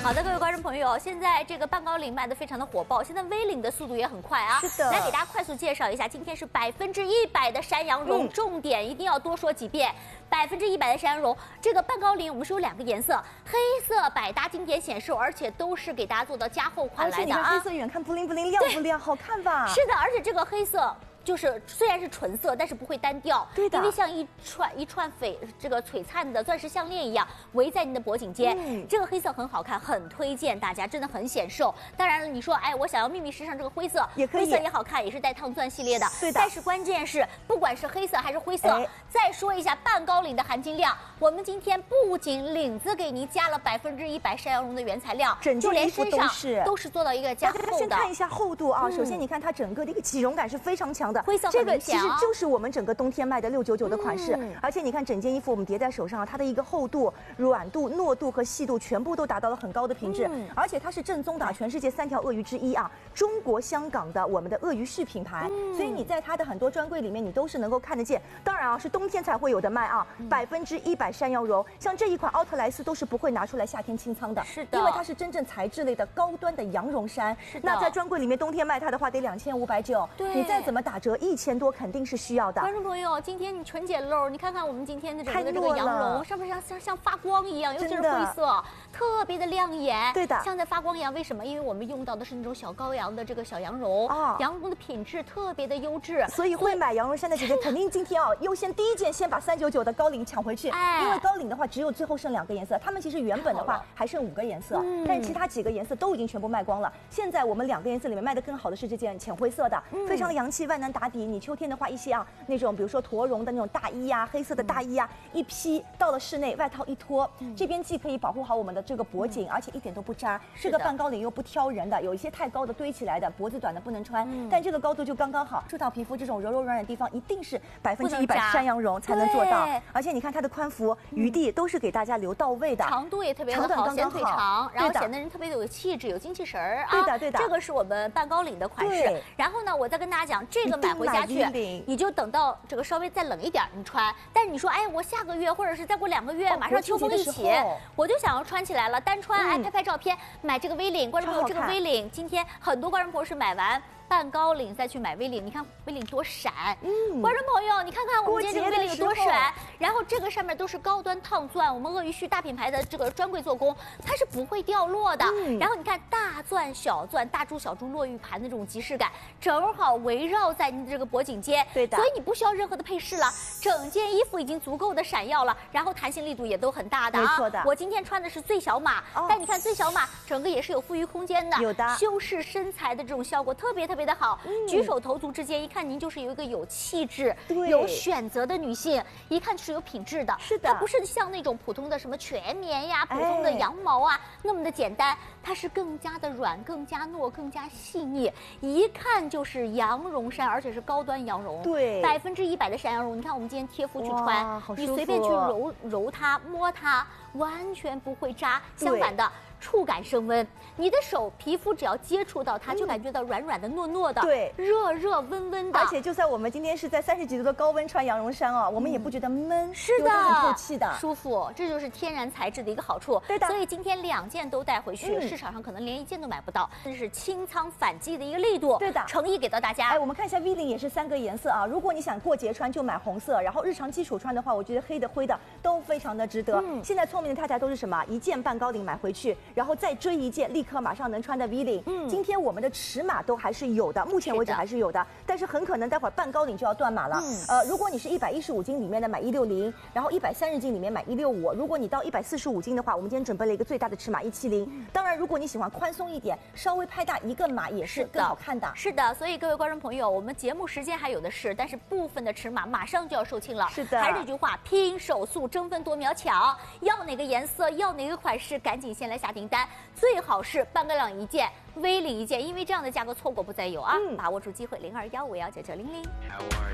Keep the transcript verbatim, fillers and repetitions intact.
好的，各位观众朋友，现在这个半高领卖的非常的火爆，现在 V 领的速度也很快啊。 是的， 来给大家快速介绍一下，今天是百分之一百的山羊绒，嗯、重点一定要多说几遍。百分之一百的山羊绒，这个半高领我们是有两个颜色，黑色百搭经典显瘦，而且都是给大家做到加厚款来的啊。 黑色远看不灵不灵，亮不亮，好看吧？ 是的，而且这个黑色。 就是虽然是纯色，但是不会单调， 对的， 因为像一串一串翡这个璀璨的钻石项链一样围在你的脖颈间。嗯，这个黑色很好看，很推荐大家，真的很显瘦。当然了，你说哎，我想要秘密时尚这个灰色， 也可以， 灰色也好看，也是带烫钻系列的。 对的。 但是关键是，不管是黑色还是灰色，哎、再说一下半高领的含金量，我们今天不仅领子给您加了百分之一百山羊绒的原材料， 整件衣服都是都是做到一个加厚的。 大家先看一下厚度啊，嗯、首先你看它整个的一个起绒感是非常强的， 灰色这个。 其实就是我们整个冬天卖的六九九的款式，嗯、而且你看整件衣服我们叠在手上，它的一个厚度、软度、糯度和细度全部都达到了很高的品质，嗯、而且它是正宗的全世界三条鳄鱼之一啊，中国香港的我们的鳄鱼旭品牌，嗯、所以你在它的很多专柜里面你都是能够看得见。当然啊，是冬天才会有的卖啊，百分之一百山羊绒，像这一款奥特莱斯都是不会拿出来夏天清仓的， 是的， 因为它是真正材质类的高端的羊绒衫。是的，那在专柜里面冬天卖它的话得两千五百九， 对， 你再怎么打折一千多。 肯定是需要的， 观众朋友，今天你纯捡漏，你看看我们今天的整个的这个羊绒，上面像像像发光一样，尤其是灰色，特别的亮眼。 对的， 像在发光一样。为什么？因为我们用到的是那种小羔羊的这个小羊绒，啊，羊绒的品质特别的优质， 所以会买羊绒衫的姐姐肯定今天啊，优先第一件先把三九九的高领抢回去，哎，因为高领的话只有最后剩两个颜色，他们其实原本的话还剩五个颜色，嗯、但是其他几个颜色都已经全部卖光了。现在我们两个颜色里面卖的更好的是这件浅灰色的，嗯、非常的洋气，万能打底。你秋天的话一些啊。 那种比如说驼绒的那种大衣呀、啊，黑色的大衣呀、啊，嗯、一披到了室内，外套一脱，嗯、这边既可以保护好我们的这个脖颈，嗯、而且一点都不扎。这个半高领又不挑人的，有一些太高的堆起来的，脖子短的不能穿，嗯、但这个高度就刚刚好。触到皮肤这种柔柔软软的地方，一定是百分之一百山羊绒才能做到。而且你看它的宽幅、余地都是给大家留到位的， 长度也特别的好，显腿长，然后显得人特别的有气质、有精气神儿啊。 对的，对的， 这个是我们半高领的款式。然后呢，我再跟大家讲，这个买回家去，你就等到。 这个稍微再冷一点，你穿。但是你说，哎，我下个月或者是再过两个月，哦、马上秋风一起，我就想要穿起来了，单穿，哎，拍拍照片，买这个 V 领。观众朋友，这个 V 领，今天很多观众朋友是买完。 半高领再去买 V 领，你看 V 领多闪！嗯，观众朋友，你看看我们今天这个 V 领有多闪。然后这个上面都是高端烫钻，我们鳄鱼旭大品牌的这个专柜做工，它是不会掉落的。嗯、然后你看大钻、小钻、大珠、小珠、落玉盘的这种即视感，正好围绕在你的这个脖颈间。 对的， 所以你不需要任何的配饰了，整件衣服已经足够的闪耀了，然后弹性力度也都很大的啊。 没错的。 我今天穿的是最小码，哦、但你看最小码整个也是有富裕空间的， 有的修饰身材的这种效果特别特别的好。嗯 举手投足之间，一看您就是有一个有气质、有选择的女性，一看就是有品质的。 是的， 它不是像那种普通的什么全棉呀、普通的羊毛啊、哎、那么的简单，它是更加的软、更加糯、更加细腻，一看就是羊绒衫，而且是高端羊绒。 对， 百分之一百的山羊绒。你看我们今天贴肤去穿，你随便去揉揉它、摸它，完全不会扎。相反的。 触感升温，你的手皮肤只要接触到它，就感觉到软软的、糯糯的， 对， 热热温温的。 而且就算我们今天是在三十几度的高温穿羊绒衫啊，我们也不觉得闷， 是的， 很透气的， 舒服。这就是天然材质的一个好处。 对的。所以今天两件都带回去，市场上可能连一件都买不到，这是清仓反季的一个力度。 对的， 诚意给到大家。 哎，我们看一下 V 领也是三个颜色啊。如果你想过节穿就买红色，然后日常基础穿的话，我觉得黑的、灰的都非常的值得。嗯，现在聪明的太太都是什么？一件半高领买回去，然后再追一。 件立刻马上能穿的 V 领，嗯，今天我们的尺码都还是有的，目前为止还是有的，但是很可能待会儿半高领就要断码了。嗯，呃，如果你是一百一十五斤里面的买一六零，然后一百三十斤里面买一六五，如果你到一百四十五斤的话，我们今天准备了一个最大的尺码一七零。嗯、当然，如果你喜欢宽松一点，稍微拍大一个码也是更好看的。 是的，所以各位观众朋友，我们节目时间还有的是，但是部分的尺码马上就要售罄了。 是的， 还是这句话，拼手速，争分夺秒抢，要哪个颜色，要哪个款式，赶紧先来下订单，最好是半个。 一件 V 领一件，因为这样的价格错过不再有啊！嗯、把握住机会，零二幺五幺九九零零。